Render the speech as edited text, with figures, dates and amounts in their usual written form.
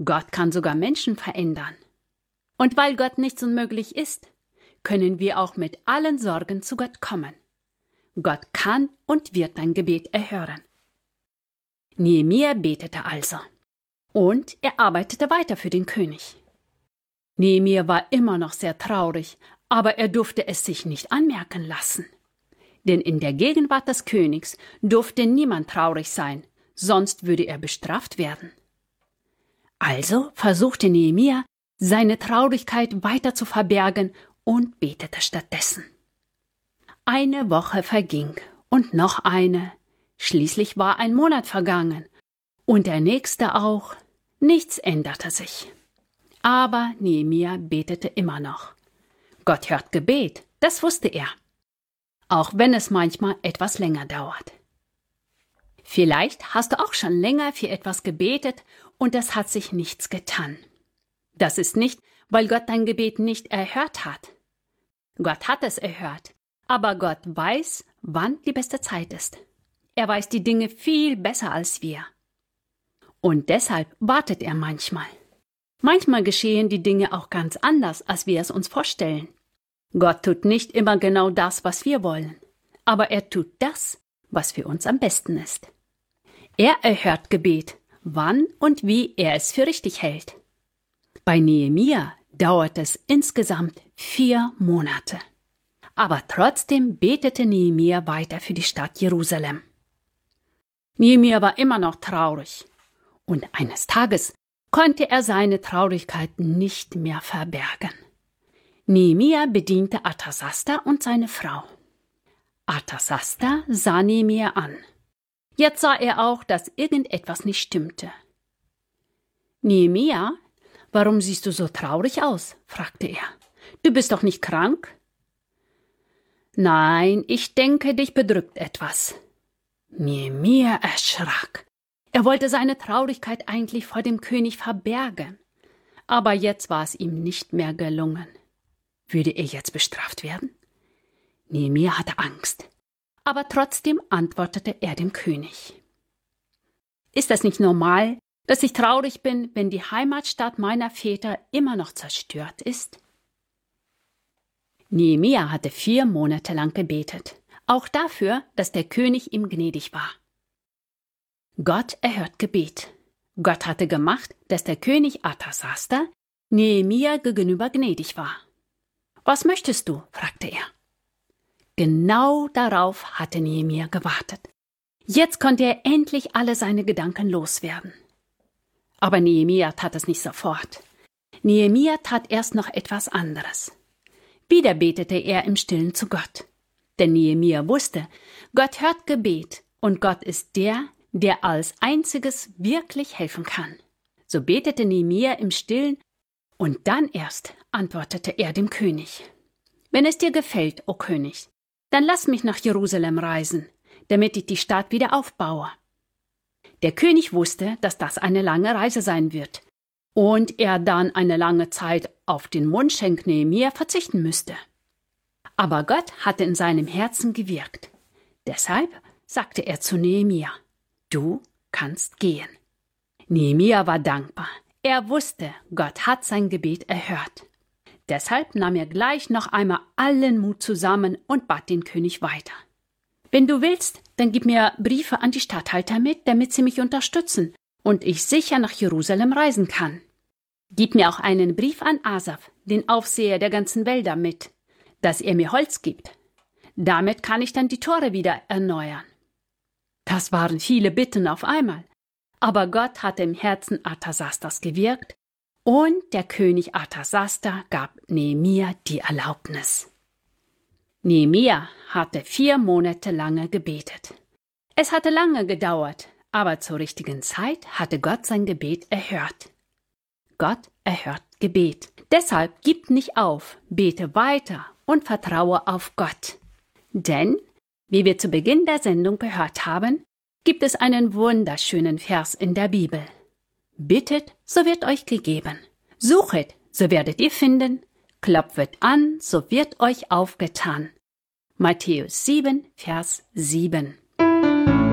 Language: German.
Gott kann sogar Menschen verändern. Und weil Gott nichts unmöglich ist, können wir auch mit allen Sorgen zu Gott kommen. Gott kann und wird dein Gebet erhören. Nehemia betete also. Und er arbeitete weiter für den König. Nehemia war immer noch sehr traurig, aber er durfte es sich nicht anmerken lassen. Denn in der Gegenwart des Königs durfte niemand traurig sein, sonst würde er bestraft werden. Also versuchte Nehemia, seine Traurigkeit weiter zu verbergen und betete stattdessen. Eine Woche verging und noch eine. Schließlich war ein Monat vergangen und der nächste auch. Nichts änderte sich. Aber Nehemia betete immer noch. Gott hört Gebet, das wusste er. Auch wenn es manchmal etwas länger dauert. Vielleicht hast du auch schon länger für etwas gebetet und es hat sich nichts getan. Das ist nicht, weil Gott dein Gebet nicht erhört hat. Gott hat es erhört, aber Gott weiß, wann die beste Zeit ist. Er weiß die Dinge viel besser als wir. Und deshalb wartet er manchmal. Manchmal geschehen die Dinge auch ganz anders, als wir es uns vorstellen. Gott tut nicht immer genau das, was wir wollen, aber er tut das, was für uns am besten ist. Er erhört Gebet, wann und wie er es für richtig hält. Bei Nehemia dauert es insgesamt 4 Monate. Aber trotzdem betete Nehemia weiter für die Stadt Jerusalem. Nehemia war immer noch traurig. Und eines Tages konnte er seine Traurigkeit nicht mehr verbergen. Nehemia bediente Arthasasta und seine Frau. Arthasasta sah Nehemia an. Jetzt sah er auch, dass irgendetwas nicht stimmte. »Nehemia, warum siehst du so traurig aus?« fragte er. »Du bist doch nicht krank?« »Nein, ich denke, dich bedrückt etwas.« Nehemia erschrak. Er wollte seine Traurigkeit eigentlich vor dem König verbergen. Aber jetzt war es ihm nicht mehr gelungen. Würde er jetzt bestraft werden? Nehemia hatte Angst. Aber trotzdem antwortete er dem König. Ist das nicht normal, dass ich traurig bin, wenn die Heimatstadt meiner Väter immer noch zerstört ist? Nehemia hatte 4 Monate lang gebetet, auch dafür, dass der König ihm gnädig war. Gott erhört Gebet. Gott hatte gemacht, dass der König Arthasasta Nehemia gegenüber gnädig war. »Was möchtest du?« fragte er. Genau darauf hatte Nehemia gewartet. Jetzt konnte er endlich alle seine Gedanken loswerden. Aber Nehemia tat es nicht sofort. Nehemia tat erst noch etwas anderes. Wieder betete er im Stillen zu Gott. Denn Nehemia wusste, Gott hört Gebet und Gott ist der als einziges wirklich helfen kann. So betete Nehemia im Stillen und dann erst antwortete er dem König. »Wenn es dir gefällt, o König, dann lass mich nach Jerusalem reisen, damit ich die Stadt wieder aufbaue.« Der König wusste, dass das eine lange Reise sein wird und er dann eine lange Zeit auf den Mundschenk Nehemia verzichten müsste. Aber Gott hatte in seinem Herzen gewirkt. Deshalb sagte er zu Nehemia, »Du kannst gehen.« Nehemia war dankbar. Er wusste, Gott hat sein Gebet erhört. Deshalb nahm er gleich noch einmal allen Mut zusammen und bat den König weiter. »Wenn du willst, dann gib mir Briefe an die Statthalter mit, damit sie mich unterstützen und ich sicher nach Jerusalem reisen kann. Gib mir auch einen Brief an Asaf, den Aufseher der ganzen Wälder, mit, dass er mir Holz gibt. Damit kann ich dann die Tore wieder erneuern.« Das waren viele Bitten auf einmal, aber Gott hatte im Herzen Arthasastas gewirkt und der König Arthasasta gab Nehemia die Erlaubnis. Nehemia hatte 4 Monate lange gebetet. Es hatte lange gedauert, aber zur richtigen Zeit hatte Gott sein Gebet erhört. Gott erhört Gebet. Deshalb gib nicht auf, bete weiter und vertraue auf Gott. Denn, wie wir zu Beginn der Sendung gehört haben, gibt es einen wunderschönen Vers in der Bibel. Bittet, so wird euch gegeben. Suchet, so werdet ihr finden. Klopfet an, so wird euch aufgetan. Matthäus 7, Vers 7.